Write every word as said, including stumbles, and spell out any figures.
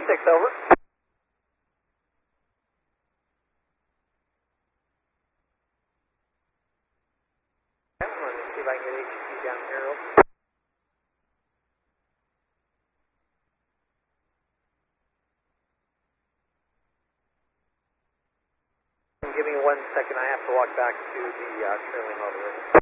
six, over. I'm going to see if I can get H T down here. Over. Give me one second. I have to walk back to the uh, trailing motor.